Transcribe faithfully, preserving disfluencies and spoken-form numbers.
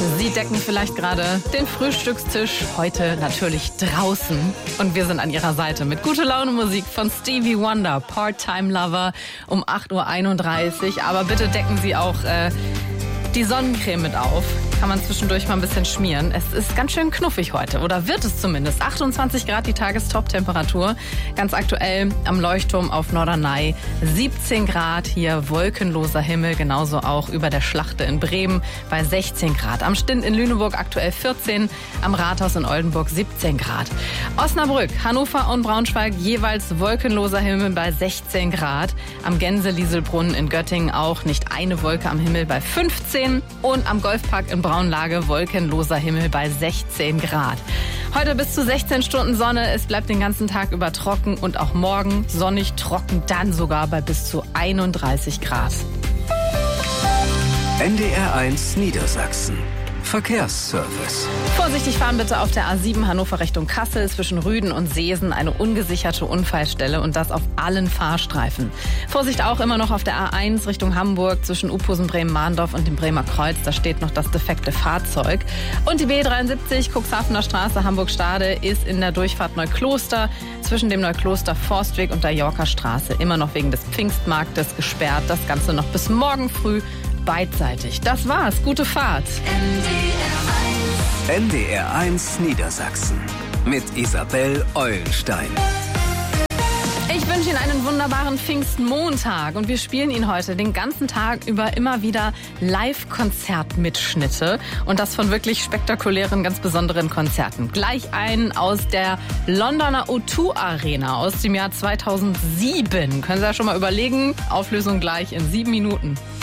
Sie decken vielleicht gerade den Frühstückstisch, heute natürlich draußen. Und wir sind an Ihrer Seite mit gute Laune Musik von Stevie Wonder, Part-Time Lover um acht Uhr einunddreißig. Aber bitte decken Sie auch äh, die Sonnencreme mit auf. Kann man zwischendurch mal ein bisschen schmieren. Es ist ganz schön knuffig heute, oder wird es zumindest. achtundzwanzig Grad die Tagestop-Temperatur. Ganz aktuell am Leuchtturm auf Norderney. siebzehn Grad hier, wolkenloser Himmel. Genauso auch über der Schlachte in Bremen bei sechzehn Grad. Am Stint in Lüneburg aktuell vierzehn. Am Rathaus in Oldenburg siebzehn Grad. Osnabrück, Hannover und Braunschweig jeweils wolkenloser Himmel bei sechzehn Grad. Am Gänse-Lieselbrunnen in Göttingen auch nicht eine Wolke am Himmel bei fünfzehn. Und am Golfpark in Braunlage wolkenloser Himmel bei sechzehn Grad. Heute bis zu sechzehn Stunden Sonne. Es bleibt den ganzen Tag über trocken und auch morgen sonnig, trocken, dann sogar bei bis zu einunddreißig Grad. N D R eins Niedersachsen. Verkehrsservice. Vorsichtig fahren bitte auf der A sieben Hannover Richtung Kassel zwischen Rüden und Seesen, eine ungesicherte Unfallstelle und das auf allen Fahrstreifen. Vorsicht auch immer noch auf der A eins Richtung Hamburg zwischen Uphusen, Bremen-Mahndorf und dem Bremer Kreuz, da steht noch das defekte Fahrzeug. Und die B dreiundsiebzig Cuxhavener Straße Hamburg-Stade ist in der Durchfahrt Neukloster zwischen dem Neukloster Forstweg und der Yorker Straße immer noch wegen des Pfingstmarktes gesperrt. Das Ganze noch bis morgen früh beidseitig. Das war's. Gute Fahrt. N D R eins Niedersachsen mit Isabel Eulenstein. Ich wünsche Ihnen einen wunderbaren Pfingstmontag und wir spielen Ihnen heute den ganzen Tag über immer wieder Live-Konzertmitschnitte und das von wirklich spektakulären, ganz besonderen Konzerten. Gleich einen aus der Londoner O zwei Arena aus dem Jahr zweitausendsieben. Können Sie ja schon mal überlegen. Auflösung gleich in sieben Minuten.